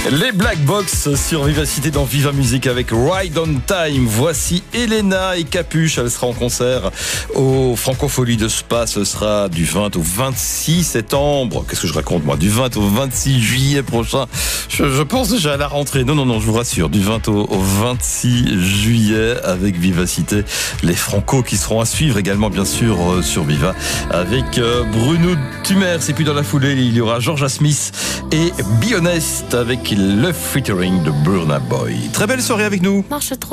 Les Black Box sur Vivacité dans Viva Musique avec Ride on Time. Voici Elena et Capuche. Elle sera en concert au Francofolie de Spa. Ce sera du 20 au 26 septembre. Qu'est-ce que je raconte moi? Du 20 au 26 juillet prochain. Je pense déjà à la rentrée. Non, je vous rassure. Du 20 au 26 juillet avec Vivacité. Les Franco qui seront à suivre également bien sûr sur Viva avec Bruno Tumers. Et puis dans la foulée, il y aura Georgia Smith et Be Honest avec le featuring de Burna Boy. Très belle soirée avec nous. Marche trop.